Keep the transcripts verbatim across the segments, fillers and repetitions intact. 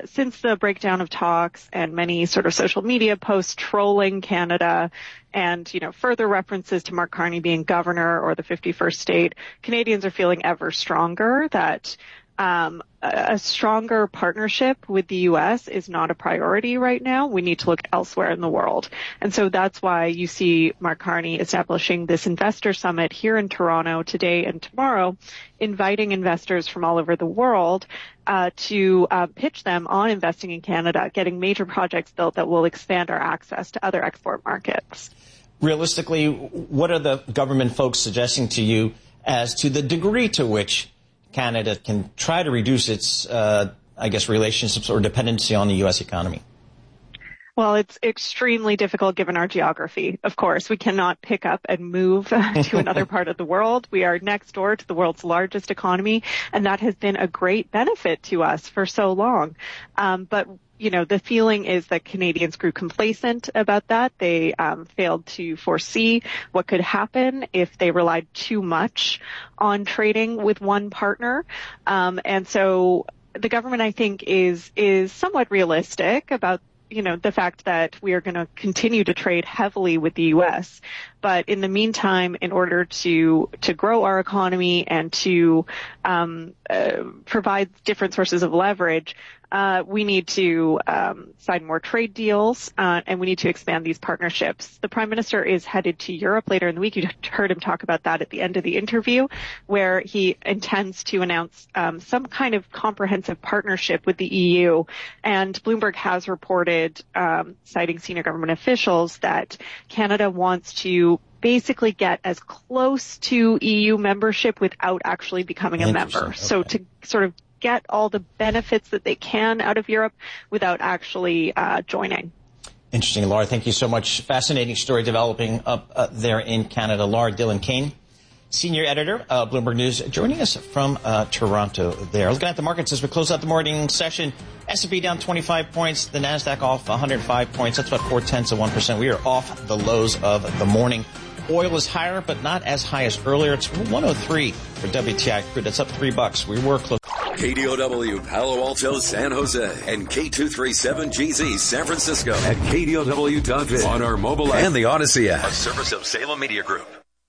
since the breakdown of talks and many sort of social media posts trolling Canada and, you know, further references to Mark Carney being governor or the fifty-first state, Canadians are feeling ever stronger that um, a stronger partnership with the U S is not a priority right now. We need to look elsewhere in the world. And so that's why you see Mark Carney establishing this investor summit here in Toronto today and tomorrow, inviting investors from all over the world uh, to uh, pitch them on investing in Canada, getting major projects built that will expand our access to other export markets. Realistically, what are the government folks suggesting to you as to the degree to which Canada can try to reduce its, uh, I guess, relationships or dependency on the U S economy? Well, it's extremely difficult given our geography. Of course, we cannot pick up and move to another part of the world. We are next door to the world's largest economy, and that has been a great benefit to us for so long. Um, but you know, the feeling is that Canadians grew complacent about that. They um, failed to foresee what could happen if they relied too much on trading with one partner. Um, and so the government, I think, is is somewhat realistic about, you know, the fact that we are going to continue to trade heavily with the U S. But in the meantime, in order to to grow our economy and to um, uh, provide different sources of leverage, Uh, we need to um, sign more trade deals, uh, and we need to expand these partnerships. The Prime Minister is headed to Europe later in the week. You heard him talk about that at the end of the interview, where he intends to announce um, some kind of comprehensive partnership with the E U. And Bloomberg has reported, um, citing senior government officials, that Canada wants to basically get as close to E U membership without actually becoming a member. Okay. So to sort of get all the benefits that they can out of Europe without actually uh, joining. Interesting, Laura. Thank you so much. Fascinating story developing up uh, there in Canada. Laura Dillon-Kane, senior editor, uh, Bloomberg News, joining us from uh, Toronto there. Looking at the markets as we close out the morning session. S and P down twenty-five points. The NASDAQ off one hundred five points. That's about four-tenths of one percent. We are off the lows of the morning. Oil is higher, but not as high as earlier. It's one oh three for W T I crude. That's up three bucks. We were close. K D O W Palo Alto, San Jose, and K two thirty-seven G Z San Francisco at K D O W dot V I Z on our mobile app and the Odyssey app, a service of Salem Media Group.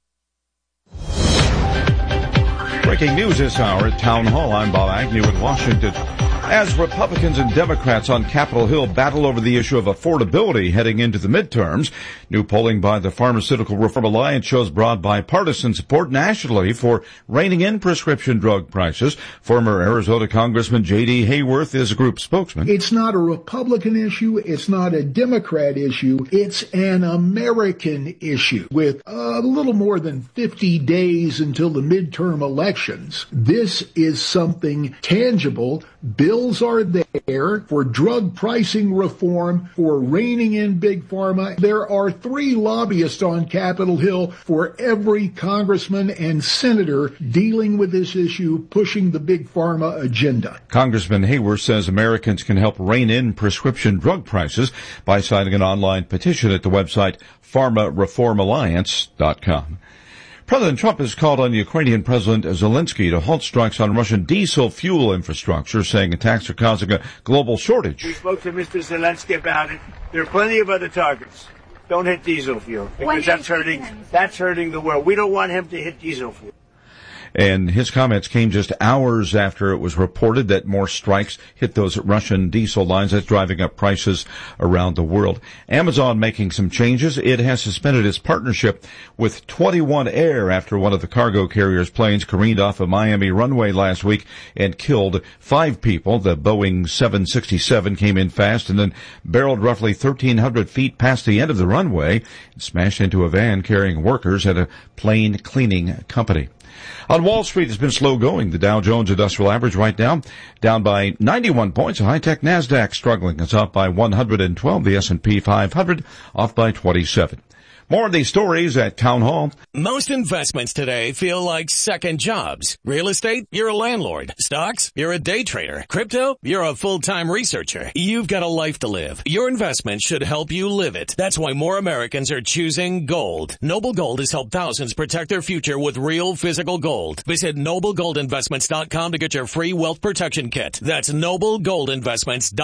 Breaking news this hour at Town Hall. I'm Bob Agnew in Washington. As Republicans and Democrats on Capitol Hill battle over the issue of affordability heading into the midterms, new polling by the Pharmaceutical Reform Alliance shows broad bipartisan support nationally for reining in prescription drug prices. Former Arizona Congressman J D Hayworth is a group spokesman. It's not a Republican issue. It's not a Democrat issue. It's an American issue. With a little more than fifty days until the midterm elections, this is something tangible. Bills are there for drug pricing reform, for reining in big pharma. There are three lobbyists on Capitol Hill for every congressman and senator dealing with this issue, pushing the big pharma agenda. Congressman Hayworth says Americans can help rein in prescription drug prices by signing an online petition at the website pharma reform alliance dot com. President Trump has called on Ukrainian President Zelensky to halt strikes on Russian diesel fuel infrastructure, saying attacks are causing a global shortage. We spoke to Mister Zelensky about it. There are plenty of other targets. Don't hit diesel fuel, because that's hurting, that's hurting the world. We don't want him to hit diesel fuel. And his comments came just hours after it was reported that more strikes hit those Russian diesel lines. That's driving up prices around the world. Amazon making some changes. It has suspended its partnership with twenty-one Air after one of the cargo carrier's planes careened off a Miami runway last week and killed five people. The Boeing seven sixty-seven came in fast and then barreled roughly thirteen hundred feet past the end of the runway and smashed into a van carrying workers at a plane cleaning company. On Wall Street, it's been slow going. The Dow Jones Industrial Average right now down by ninety-one points. The high-tech NASDAQ struggling. It's off by one hundred twelve. The S and P five hundred off by twenty-seven. More of these stories at Town Hall. Most investments today feel like second jobs. Real estate, you're a landlord. Stocks, you're a day trader. Crypto, you're a full-time researcher. You've got a life to live. Your investment should help you live it. That's why more Americans are choosing gold. Noble Gold has helped thousands protect their future with real physical gold. Visit noble gold investments dot com to get your free wealth protection kit. That's noble gold investments dot com.